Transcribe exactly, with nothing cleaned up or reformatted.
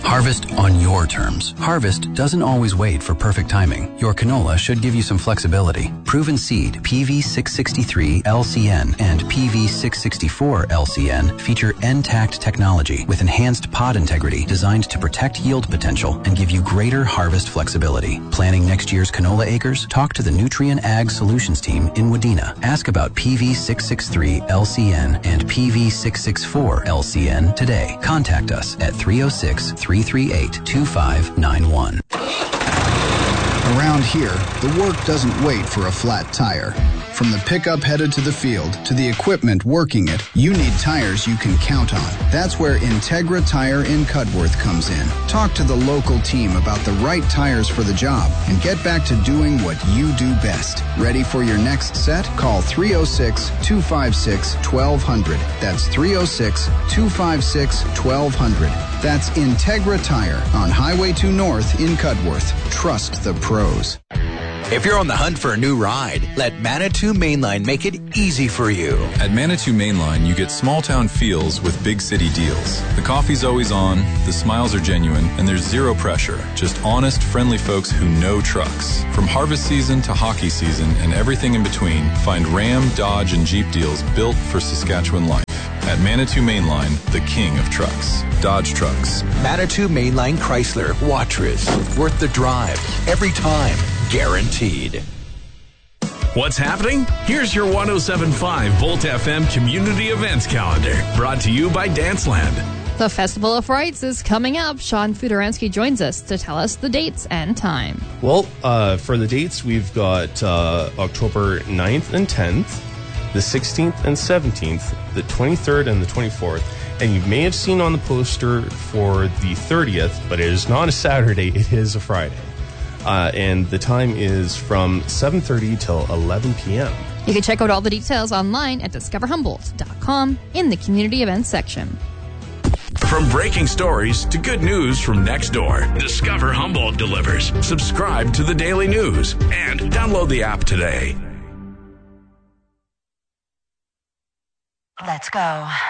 Harvest on your terms. Harvest doesn't always wait for perfect timing. Your canola should give you some flexibility. Proven Seed P V six sixty-three L C N and P V six sixty-four L C N feature N-Tact technology with enhanced pod integrity designed to protect yield potential and give you greater harvest flexibility. Planning next year's canola acres? Talk to the Nutrien Ag Solutions team in Wadena. Ask about P V six sixty-three L C N and P V six sixty-four L C N today. Contact us at three oh six, three three eight, two five nine one. Around here, the work doesn't wait for a flat tire. From the pickup headed to the field to the equipment working it, you need tires you can count on. That's where Integra Tire in Cudworth comes in. Talk to the local team about the right tires for the job and get back to doing what you do best. Ready for your next set? Call three oh six, two five six, twelve hundred. That's three oh six, two five six, twelve hundred. That's Integra Tire on Highway two North in Cudworth. Trust the pros. If you're on the hunt for a new ride, let Manitou Mainline make it easy for you. At Manitou Mainline, you get small town feels with big city deals. The coffee's always on, the smiles are genuine, and there's zero pressure. Just honest, friendly folks who know trucks. From harvest season to hockey season and everything in between, find Ram, Dodge, and Jeep deals built for Saskatchewan life. At Manitou Mainline, the king of trucks. Dodge Trucks. Manitou Mainline Chrysler, Watrous. Worth the drive. Every time. Guaranteed. What's happening? Here's your one oh seven point five Volt F M Community Events Calendar. Brought to you by Danceland. The Festival of Frights is coming up. Sean Fudorensky joins us to tell us the dates and time. Well, uh, for the dates, we've got uh, October ninth and tenth, the sixteenth and seventeenth, the twenty-third and the twenty-fourth. And you may have seen on the poster for the thirtieth, but it is not a Saturday, it is a Friday. Uh, and the time is from seven thirty till eleven p.m. You can check out all the details online at discover humboldt dot com in the community events section. From breaking stories to good news from next door, Discover Humboldt delivers. Subscribe to the Daily News and download the app today. Let's go.